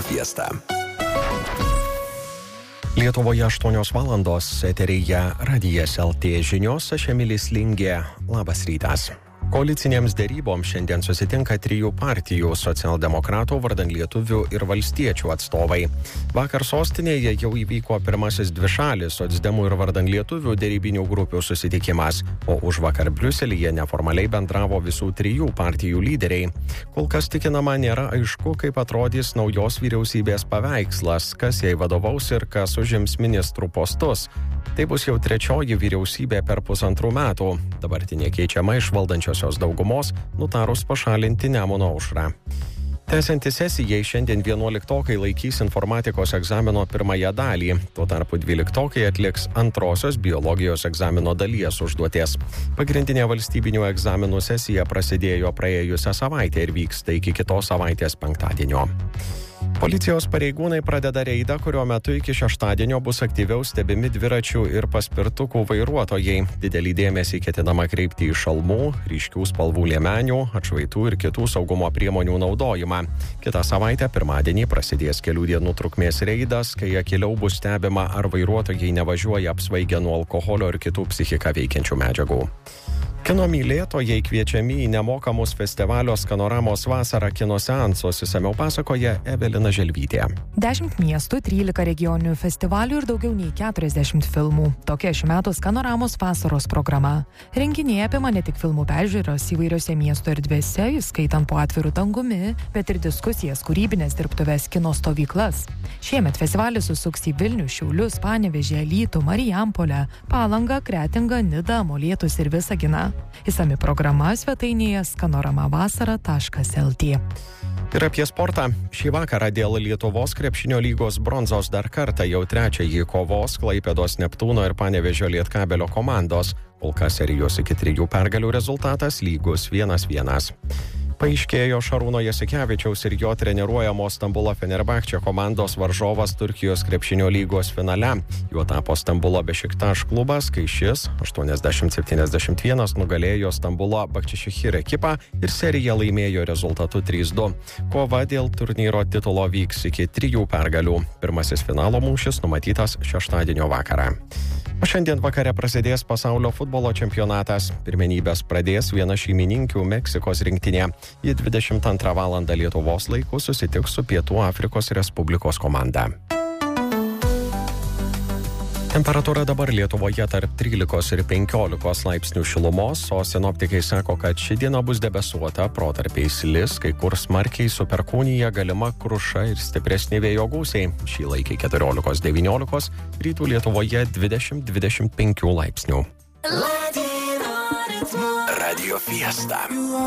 Fiesta. Lietuvoje 8 valandos, eteryje Radijas LT žinios, aš Emilis Lingė. Labas rytas. Koalicinėms deryboms šiandien susitinka 3 partijų - socialdemokratų, vardan lietuvių ir valstiečių atstovai. Vakar sostinėje jau įvyko pirmasis dvišalis socdemų ir vardan lietuvių derybinių grupių susitikimas, o užvakar Briuselyje neformaliai bendravo visų 3 partijų lyderiai. Kol kas tikinama nėra aišku, kaip atrodys naujos vyriausybės paveikslas, kas jai vadovaus ir kas užims ministrų postus. Tai bus jau 3 vyriausybė per 1,5 metų. Dabartinė keičiama iš valdančiosios daugumos, nutarus pašalinti Nemuno aušrą. Tęsiantis sesijai, šiandien 11-okai laikys informatikos egzamino pirmąją dalį, tuo tarpu 12-okai atliks antrosios biologijos egzamino dalies užduoties. Pagrindinė valstybinių egzaminų sesija prasidėjo praėjusią savaitę ir vyksta iki kitos savaitės penktadienio. Policijos pareigūnai pradeda reidą, kurio metu iki šeštadienio bus aktyviau stebimi dviračių ir paspirtukų vairuotojai. Didelį dėmesį ketinama kreipti į šalmų, ryškių spalvų liemenių, atšvaitų ir kitų saugumo priemonių naudojimą. Kitą savaitę pirmadienį prasidės kelių dienų trukmės reidas, kai akiliau bus stebima, ar vairuotojai nevažiuoja apsvaigę nuo alkoholio ir kitų psichiką veikiančių medžiagų. Kino mylėtojai kviečiami į nemokamus festivalio Skanoramos vasarą kino seansus, išsamiau pasakoja Evelina Želvytė. 10 miestų, 13 regioninių festivalių ir daugiau nei 40 filmų. Tokia šių metų Skanoramos vasaros programa. Renginiai apima ne tik filmų peržiūros įvairiose miesto erdvėse, įskaitant po atvirų dangumi, bet ir diskusijas, kūrybinės dirbtuves, kino stovyklas. Šiemet festivalis susuks į Vilnių, Šiaulius, Panevėžį, Alytų, Marijampolę, Palangą, Kretingą, Nidą, Molėtus ir Visaginą. Įsami programa svetainėje skanoramavasara.lt. Ir apie sportą. Šį vakarą dėl Lietuvos krepšinio lygos bronzos dar kartą jau trečiąjį kovos Klaipėdos Neptūno ir Panevėžio Lietkabelio komandos. Kol kas serijos iki 3 pergalių rezultatas lygus 1-1. Paaiškėjo Šarūno Jasikevičiaus ir jo treniruojamos Stambulo Fenerbahče komandos varžovas Turkijos krepšinio lygos finale. Juo tapo Stambulo Bešiktaš klubas, kai šis 80-71 nugalėjo Stambulo Bakčishihir ekipą ir seriją laimėjo rezultatu 3-2. Kova dėl turnyro titulo vyks iki 3 pergalių. Pirmasis finalo mūšis numatytas šeštadienio vakarą. O šiandien vakare prasidės pasaulio futbolo čempionatas. Pirmenybės pradės viena šeimininkių Meksikos rinktinė. Ji 22 valandą Lietuvos laiku susitiks su Pietų Afrikos Respublikos komanda. Temperatūra dabar Lietuvoje tarp 13 ir 15 laipsnių šilumos, o sinoptikai sako, kad ši diena bus debesuota, protarpiais lis, kai kur smarkiai su perkūnija galima kruša ir stipresni vėjo gūsiai. Šį laikį 14-19, rytų Lietuvoje 20-25 laipsnių. Radio Fiesta.